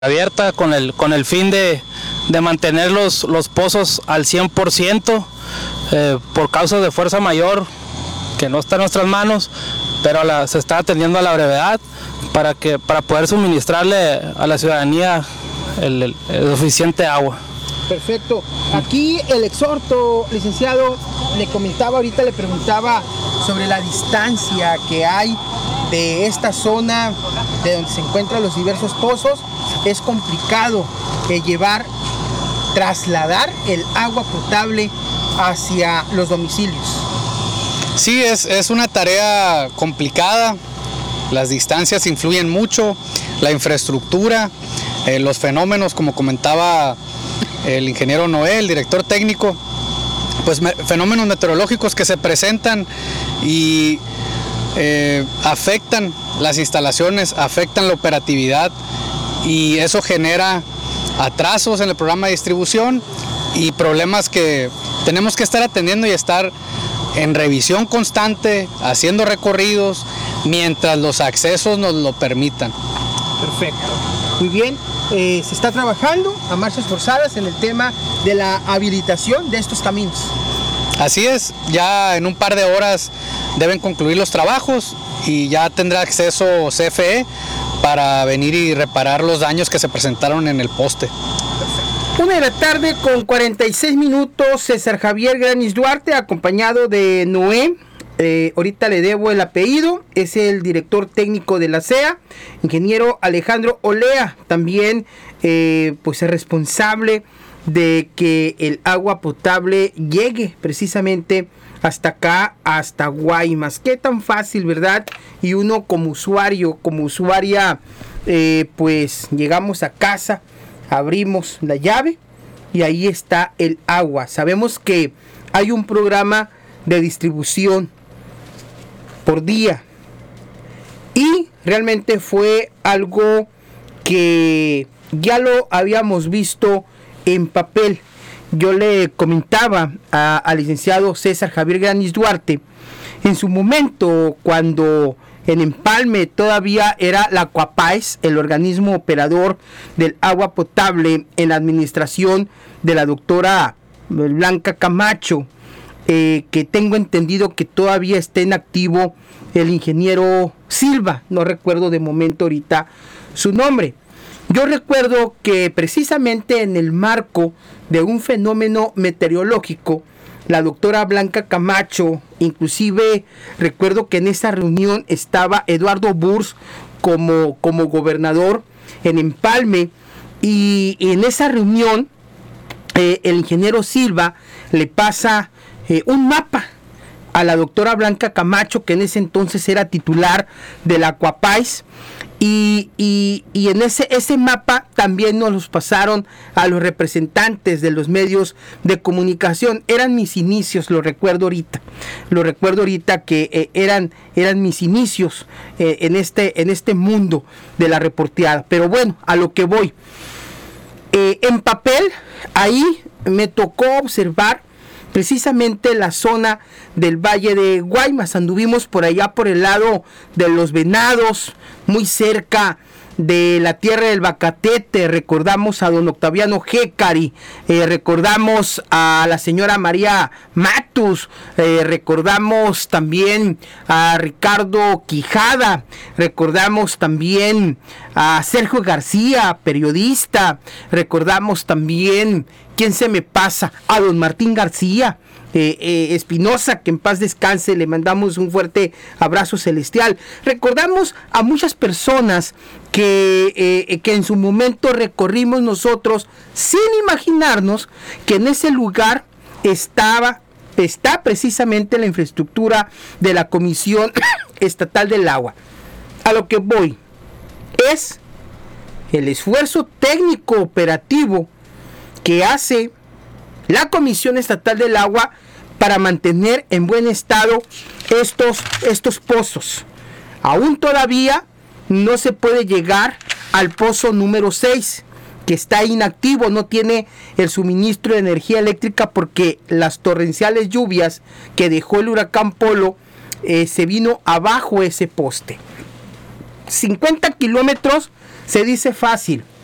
abierta con el fin de mantener los pozos al 100%, por causa de fuerza mayor que no está en nuestras manos, pero se está atendiendo a la brevedad para poder suministrarle a la ciudadanía el suficiente agua. Perfecto. Aquí el exhorto, licenciado, le preguntaba sobre la distancia que hay de esta zona de donde se encuentran los diversos pozos. Es complicado trasladar el agua potable hacia los domicilios. Sí, es una tarea complicada. Las distancias influyen mucho, la infraestructura, los fenómenos, como comentaba el ingeniero Noé, el director técnico, pues fenómenos meteorológicos que se presentan y afectan las instalaciones, afectan la operatividad, y eso genera atrasos en el programa de distribución y problemas que tenemos que estar atendiendo y estar en revisión constante, haciendo recorridos mientras los accesos nos lo permitan. Perfecto. Muy bien. Se está trabajando a marchas forzadas en el tema de la habilitación de estos caminos. Así es, ya en un par de horas deben concluir los trabajos y ya tendrá acceso CFE para venir y reparar los daños que se presentaron en el poste. 1:46 p.m, César Javier Granis Duarte, acompañado de Noé. Ahorita le debo el apellido, es el director técnico de la CEA, ingeniero Alejandro Olea, también pues es responsable de que el agua potable llegue precisamente hasta acá, hasta Guaymas. Qué tan fácil, ¿verdad? Y uno como usuario, como usuaria, pues llegamos a casa, abrimos la llave y ahí está el agua. Sabemos que hay un programa de distribución por día y realmente fue algo que ya lo habíamos visto en papel. Yo le comentaba al licenciado César Javier Granis Duarte en su momento, cuando en Empalme todavía era la Coapáez, el organismo operador del agua potable, en la administración de la doctora Blanca Camacho, que tengo entendido que todavía está en activo el ingeniero Silva, no recuerdo de momento ahorita su nombre. Yo recuerdo que precisamente en el marco de un fenómeno meteorológico, la doctora Blanca Camacho, inclusive recuerdo que en esa reunión estaba Eduardo Burs como gobernador en Empalme, y en esa reunión el ingeniero Silva le pasa un mapa a la doctora Blanca Camacho, que en ese entonces era titular de la Coapáez, y en ese mapa también nos los pasaron a los representantes de los medios de comunicación. Eran mis inicios, lo recuerdo ahorita que eran mis inicios en este mundo de la reporteada. Pero bueno, a lo que voy, en papel ahí me tocó observar precisamente la zona del Valle de Guaymas. Anduvimos por allá por el lado de los Venados, muy cerca de la tierra del Bacatete. Recordamos a don Octaviano Gécari, recordamos a la señora María Matus, recordamos también a Ricardo Quijada, recordamos también a Sergio García, periodista, recordamos también, ¿quién se me pasa? A don Martín García Espinosa, que en paz descanse, le mandamos un fuerte abrazo celestial. Recordamos a muchas personas que en su momento recorrimos nosotros sin imaginarnos que en ese lugar está precisamente la infraestructura de la Comisión Estatal del Agua. A lo que voy es el esfuerzo técnico operativo que hace la Comisión Estatal del Agua para mantener en buen estado estos pozos. Aún todavía no se puede llegar al pozo número 6, que está inactivo, no tiene el suministro de energía eléctrica porque las torrenciales lluvias que dejó el huracán Polo se vino abajo ese poste. 50 kilómetros se dice fácil,